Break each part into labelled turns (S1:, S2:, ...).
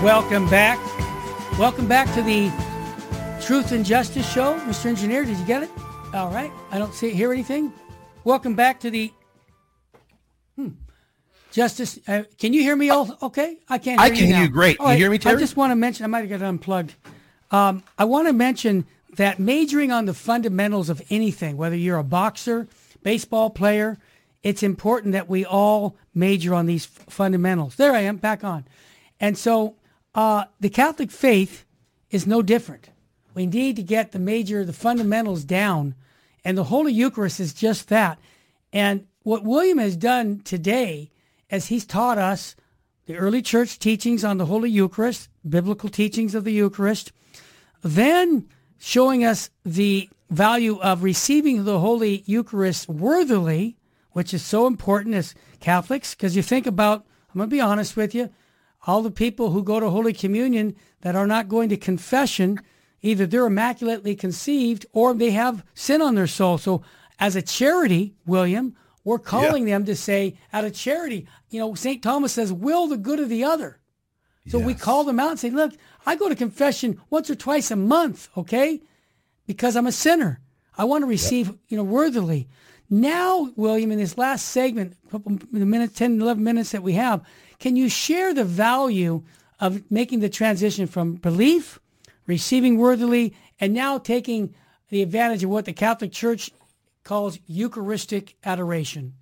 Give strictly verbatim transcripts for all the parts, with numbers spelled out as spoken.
S1: Welcome back. Welcome back to the Truth and Justice Show. Mister Engineer, did you get it? All right. I don't see hear anything. Welcome back to the hmm, Justice. Uh, can you hear me all okay? I can't hear
S2: I
S1: you
S2: can
S1: now.
S2: hear you great.
S1: All
S2: You
S1: right,
S2: hear me, Terry?
S1: I just want to mention, I might have got unplugged. Um, I want to mention that majoring on the fundamentals of anything, whether you're a boxer, baseball player, it's important that we all major on these f- fundamentals. There I am, back on. And so uh, the Catholic faith is no different. We need to get the major, the fundamentals down, and the Holy Eucharist is just that. And what William has done today, as he's taught us the early church teachings on the Holy Eucharist, biblical teachings of the Eucharist, then showing us the value of receiving the Holy Eucharist worthily, which is so important as Catholics, because you think about, I'm going to be honest with you, all the people who go to Holy Communion that are not going to confession, either they're immaculately conceived or they have sin on their soul. So as a charity, William, we're calling yeah. them to say, out of charity, you know, Saint Thomas says, will the good of the other. So yes. we call them out and say, look, I go to confession once or twice a month, okay, because I'm a sinner. I want to receive, yep. you know, worthily. Now, William, in this last segment, a couple minutes, ten, eleven minutes that we have, can you share the value of making the transition from belief, receiving worthily, and now taking the advantage of what the Catholic Church calls Eucharistic adoration?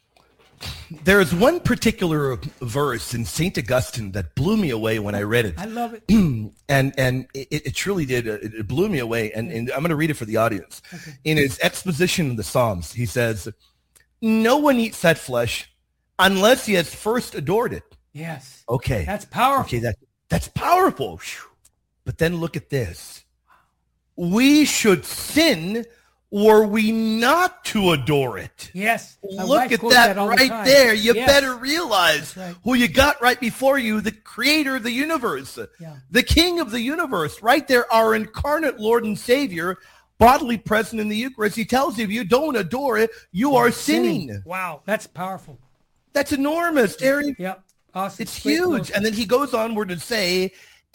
S2: There is one particular verse in Saint Augustine that blew me away when I read it.
S1: I love it.
S2: and and it, it truly did. It blew me away. And, and I'm going to read it for the audience. Okay. In his exposition of the Psalms, he says, no one eats that flesh unless he has first adored it.
S1: Yes.
S2: Okay.
S1: That's powerful.
S2: Okay, that, that's powerful. But then look at this. We should sin were we not to adore it.
S1: Yes.
S2: Look at that, that right the there. You yes. better realize right. who you got right before you, the creator of the universe, yeah. the king of the universe, right there, our incarnate Lord and Savior, bodily present in the Eucharist. He tells you if you don't adore it, you You're are sinning. sinning.
S1: Wow, that's powerful.
S2: That's enormous, Terry.
S1: Yep. Awesome.
S2: It's Great huge. Close. And then he goes onward to say,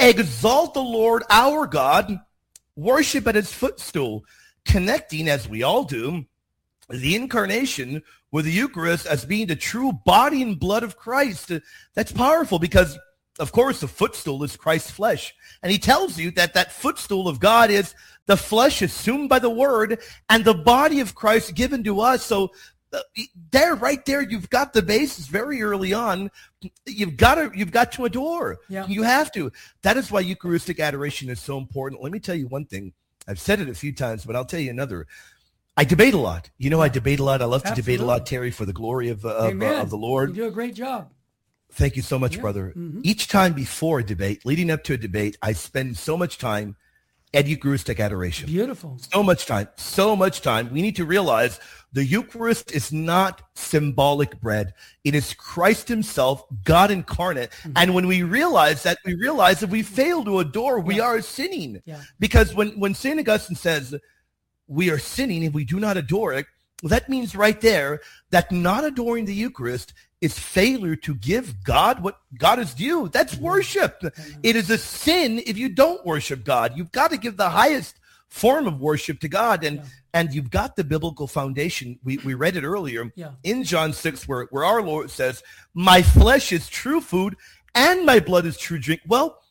S2: exalt the Lord our God, worship at his footstool, connecting, as we all do, the incarnation with the Eucharist as being the true body and blood of Christ. That's powerful because, of course, the footstool is Christ's flesh. And he tells you that that footstool of God is the flesh assumed by the Word and the body of Christ given to us. So uh, there, right there, you've got the basis very early on. You've got to, you've got to adore.
S1: Yeah.
S2: You have to. That is why Eucharistic adoration is so important. Let me tell you one thing. I've said it a few times, but I'll tell you another. I debate a lot. You know, I debate a lot. I love to Absolutely. debate a lot, Terry, for the glory of, uh, of, uh, of the Lord.
S1: You do a great job.
S2: Thank you so much, yeah. brother. Mm-hmm. Each time before a debate, leading up to a debate, I spend so much time at Eucharistic adoration.
S1: Beautiful.
S2: So much time. So much time. We need to realize the Eucharist is not symbolic bread. It is Christ himself, God incarnate. Mm-hmm. And when we realize that, we realize that we fail to adore, yeah. we are sinning.
S1: Yeah.
S2: Because when, when Saint Augustine says we are sinning if we do not adore it, well, that means right there that not adoring the Eucharist is failure to give God what God is due. That's worship. It is a sin if you don't worship God. You've got to give the highest form of worship to God. And, yeah. and you've got the biblical foundation. We, we read it earlier
S1: yeah.
S2: in John six, where, where our Lord says, my flesh is true food and my blood is true drink. Well,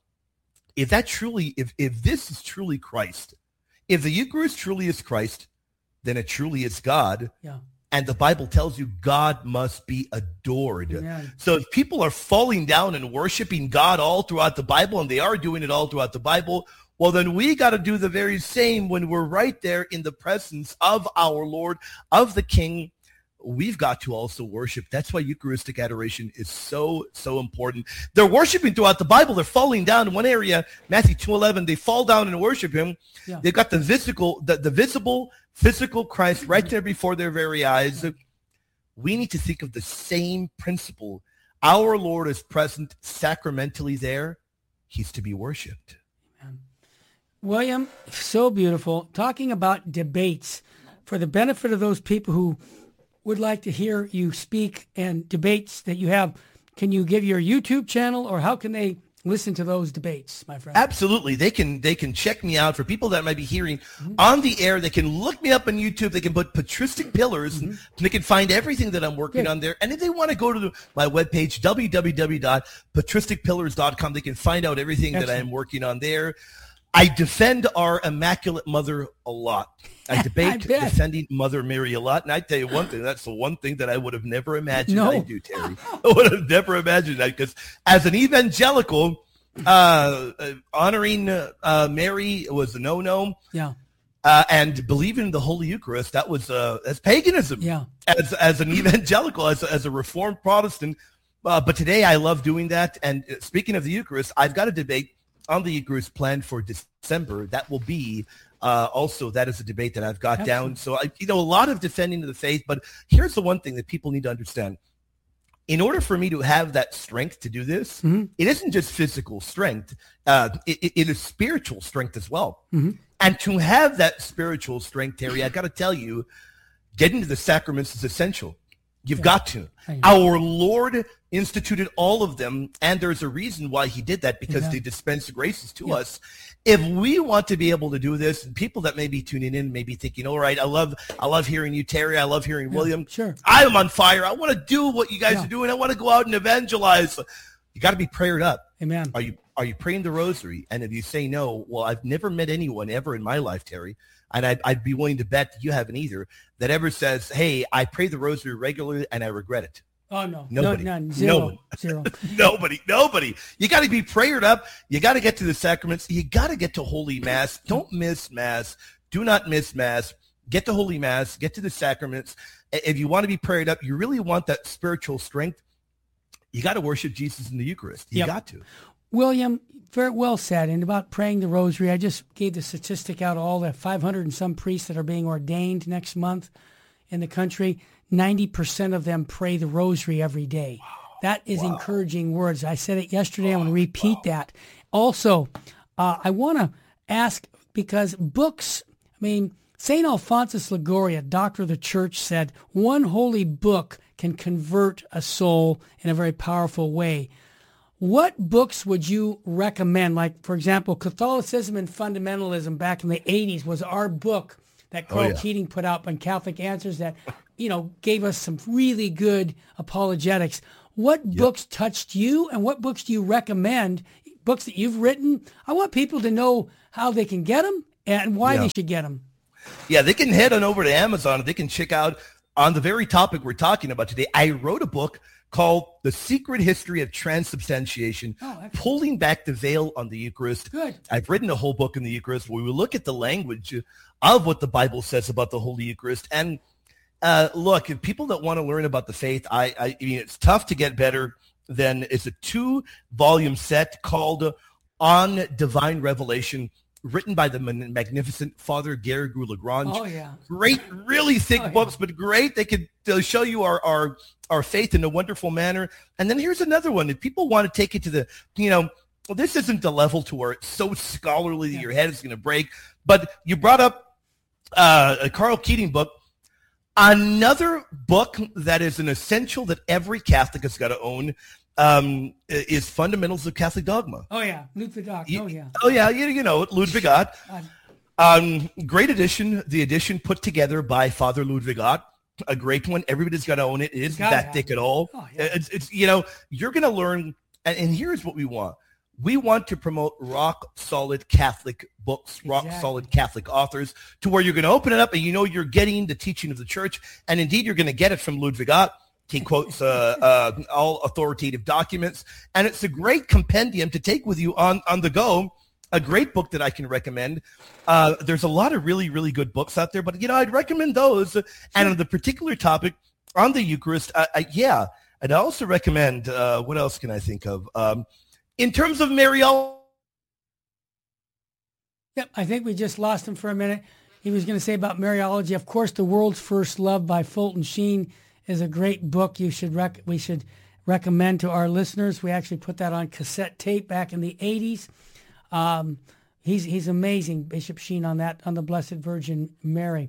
S2: if that truly, if, if this is truly Christ, if the Eucharist truly is Christ, then it truly is God.
S1: Yeah.
S2: And the Bible tells you God must be adored.
S1: Yeah.
S2: So if people are falling down and worshiping God all throughout the Bible, and they are doing it all throughout the Bible, well, then we got to do the very same when we're right there in the presence of our Lord, of the King. We've got to also worship. That's why Eucharistic adoration is so, so important. They're worshiping throughout the Bible. They're falling down in one area, Matthew two eleven. They fall down and worship him.
S1: Yeah.
S2: They've got the visible, the, the visible, physical Christ right there before their very eyes. We need to think of the same principle. Our Lord is present sacramentally there. He's to be worshipped.
S1: Amen. William, so beautiful. Talking about debates for the benefit of those people who would like to hear you speak and debates that you have. Can you give your YouTube channel, or how can they listen to those debates, my friend.
S2: Absolutely. They can they can check me out. For people that might be hearing mm-hmm. on the air, they can look me up on YouTube. They can put Patristic Pillars. Mm-hmm. And they can find everything that I'm working Good. on there. And if they want to go to the, my webpage, w w w dot patristic pillars dot com, they can find out everything Excellent. that I am working on there. I defend our Immaculate Mother a lot. I debate I defending Mother Mary a lot. And I tell you one thing, that's the one thing that I would have never imagined no. I'd do, Terry. I would have never imagined that, because as an evangelical, uh, uh, honoring uh, Mary was a no-no.
S1: Yeah.
S2: Uh, and believing in the Holy Eucharist, that was uh, that's paganism.
S1: Yeah.
S2: As as an evangelical, as as a Reformed Protestant. Uh, but today I love doing that. And speaking of the Eucharist, I've got a debate on the Eucharist planned for December. That will be uh, also, that is a debate that I've got Absolutely. down. So, I, you know, a lot of defending of the faith. But here's the one thing that people need to understand. In order for me to have that strength to do this, mm-hmm. it isn't just physical strength. Uh, it, it is spiritual strength as well. Mm-hmm. And to have that spiritual strength, Terry, I got to tell you, getting to the sacraments is essential. You've yeah. got to. Our Lord instituted all of them, and there's a reason why he did that, because yeah. they dispense graces to yeah. us. If we want to be able to do this, and people that may be tuning in may be thinking, all right, I love I love hearing you, Terry. I love hearing
S1: yeah,
S2: William.
S1: Sure.
S2: I'm on fire. I want to do what you guys
S1: yeah.
S2: are doing. I want to go out and evangelize. You got to be prayered up.
S1: Amen.
S2: Are you are you praying the rosary? And if you say no, well, I've never met anyone ever in my life, Terry, and I'd, I'd be willing to bet that you haven't either, that ever says, hey, I pray the rosary regularly and I regret it.
S1: Oh, no.
S2: Nobody.
S1: No, none. Zero.
S2: No one.
S1: Zero.
S2: nobody. Nobody. You got to be prayered up. You got to get to the sacraments. You got to get to Holy Mass. Don't miss Mass. Do not miss Mass. Get to Holy Mass. Get to the sacraments. If you want to be prayed up, you really want that spiritual strength, you got to worship Jesus in the Eucharist. You yep. got to.
S1: William, very well said. And about praying the rosary, I just gave the statistic out, all the five hundred and some priests that are being ordained next month in the country. ninety percent of them pray the rosary every day. Wow. That is wow. encouraging words. I said it yesterday. I'm going to repeat wow. that. Also, uh, I want to ask, because books, I mean, Saint Alphonsus Liguori, Doctor of the Church, said one holy book can convert a soul in a very powerful way. What books would you recommend? Like, for example, Catholicism and Fundamentalism back in the eighties was our book that Carl oh, yeah. Keating put out on Catholic Answers that, you know, gave us some really good apologetics. What yep. books touched you, and what books do you recommend, books that you've written? I want people to know how they can get them and why yeah. they should get them.
S2: Yeah, they can head on over to Amazon. They can check out, on the very topic we're talking about today, I wrote a book called The Secret History of Transubstantiation, oh, Pulling Back the Veil on the Eucharist.
S1: Good.
S2: I've written a whole book in the Eucharist where we look at the language of what the Bible says about the Holy Eucharist. And uh, look, if people that want to learn about the faith, I, I, I mean, it's tough to get better than, it's a two-volume set called On Divine Revelation, written by the magnificent Father Garrigou Lagrange.
S1: Oh, yeah.
S2: Great, really thick
S1: oh,
S2: books,
S1: yeah.
S2: but great. They could they'll show you our, our, our faith in a wonderful manner. And then here's another one. If people want to take it to the, you know, well, this isn't the level to where it's so scholarly that yeah. your head is going to break. But you brought up uh, a Carl Keating book. Another book that is an essential that every Catholic has got to own Um, is Fundamentals of Catholic Dogma.
S1: Oh, yeah. Ludwig Ott. Oh, yeah.
S2: Oh, yeah. You, you know it. Ludwig Ott. Um, great edition. The edition put together by Father Ludwig Ott. A great one. Everybody's got to own it. It isn't that thick at all. Oh, yeah. It's, it's, you know, you're going to learn. And, and here's what we want. We want to promote rock solid Catholic books, rock exactly. solid Catholic authors, to where you're going to open it up and you know you're getting the teaching of the church. And indeed, you're going to get it from Ludwig Ott. He quotes uh, uh, all authoritative documents, and it's a great compendium to take with you on, on the go. A great book that I can recommend. Uh, there's a lot of really, really good books out there, but, you know, I'd recommend those. And on the particular topic on the Eucharist, uh, I, yeah, I'd also recommend, uh, what else can I think of? Um, in terms of Mariology.
S1: Yep, I think we just lost him for a minute. He was going to say about Mariology. Of course, The World's First Love by Fulton Sheen is a great book you should rec- we should recommend to our listeners. We actually put that on cassette tape back in the eighties. Um, he's he's amazing, Bishop Sheen, on that, on the Blessed Virgin Mary.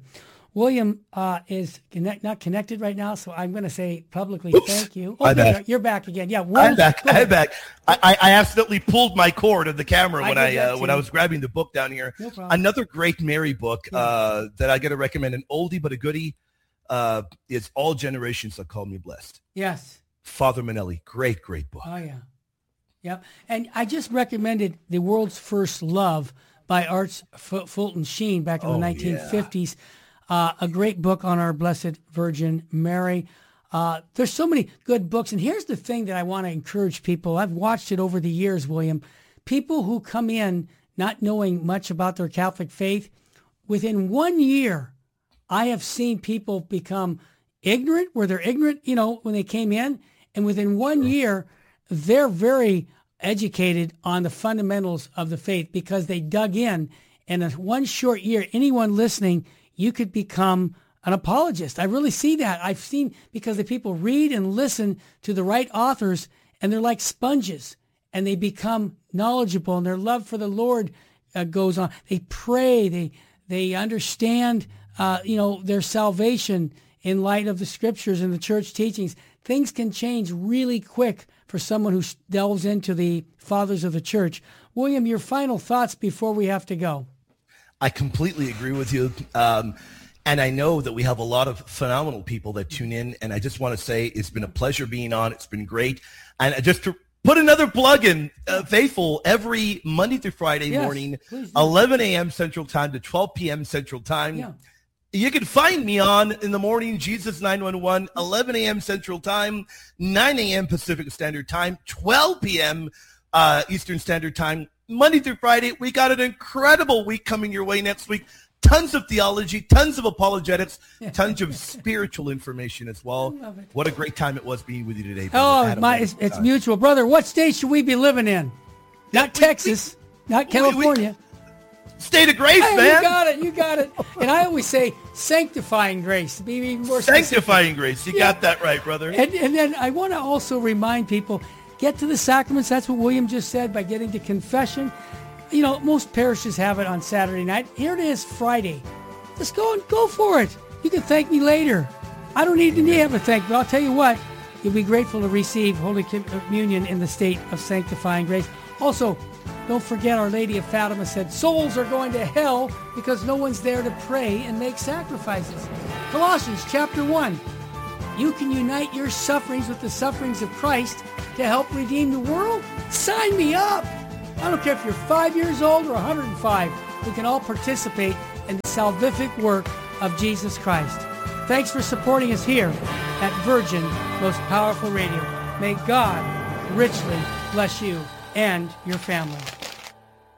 S1: William uh, is connect, not connected right now, so I'm going to say publicly
S2: Oops.
S1: thank you. Oh,
S2: I'm
S1: there,
S2: back.
S1: you're back again. Yeah,
S2: I'm
S1: World-
S2: back.
S1: go ahead.
S2: I'm back. I, I I accidentally pulled my cord of the camera
S1: I
S2: when
S1: did
S2: I
S1: that
S2: uh,
S1: too.
S2: when I was grabbing the book down here.
S1: No problem.
S2: Another great Mary book uh, that I got to recommend, an oldie but a goodie, uh, is All Generations That Call Me Blessed.
S1: Yes.
S2: Father Manelli, great, great book.
S1: Oh, yeah. Yep. And I just recommended The World's First Love by Arts F- Fulton Sheen back in
S2: Oh,
S1: the nineteen fifties. Uh, a great book on our Blessed Virgin Mary. Uh, there's so many good books. And here's the thing that I want to encourage people. I've watched it over the years, William. People who come in not knowing much about their Catholic faith, within one year, I have seen people become ignorant, where they're ignorant, you know, when they came in. And within one year, they're very educated on the fundamentals of the faith because they dug in. And in one short year, anyone listening, you could become an apologist. I really see that. I've seen, because the people read and listen to the right authors, and they're like sponges, and they become knowledgeable, and their love for the Lord uh, goes on. They pray. They they understand, uh, you know, their salvation in light of the scriptures and the church teachings. Things can change really quick for someone who delves into the fathers of the church. William, your final thoughts before we have to go.
S2: I completely agree with you. Um, and I know that we have a lot of phenomenal people that tune in. And I just want to say it's been a pleasure being on. It's been great. And just to put another plug in, uh, Faithful, every Monday through Friday
S1: Yes,
S2: morning,
S1: please do.
S2: eleven a.m. Central Time to twelve p.m. Central Time.
S1: Yeah.
S2: You can find me on in the morning, Jesus nine one one, eleven a.m. Central Time, nine a.m. Pacific Standard Time, twelve p.m. Uh, Eastern Standard Time, Monday through Friday. We got an incredible week coming your way next week. Tons of theology, tons of apologetics, tons of spiritual information as well.
S1: love it.
S2: What a great time it was being with you today, brother. I had
S1: Oh,
S2: a
S1: my,
S2: wonderful
S1: it's, it's
S2: time.
S1: mutual. Brother, what state should we be living in? Not
S2: we-
S1: Texas, not
S2: we-
S1: California.
S2: State of grace,
S1: Hey,
S2: man.
S1: you got it, you got it. And I always say sanctifying grace, to be even more specific.
S2: Sanctifying grace. You
S1: Yeah.
S2: got that right, brother.
S1: And, and then I want to also remind people, get to the sacraments. That's what William just said, by getting to confession. You know, most parishes have it on Saturday night. Here it is Friday. Just go and go for it. You can thank me later. I don't need to have a thank, but I'll tell you what, you'll be grateful to receive Holy Communion in the state of sanctifying grace. Also, don't forget Our Lady of Fatima said souls are going to hell because no one's there to pray and make sacrifices. Colossians chapter one. You can unite your sufferings with the sufferings of Christ to help redeem the world? Sign me up! I don't care if you're five years old or one hundred five. We can all participate in the salvific work of Jesus Christ. Thanks for supporting us here at Virgin Most Powerful Radio. May God richly bless you and your family.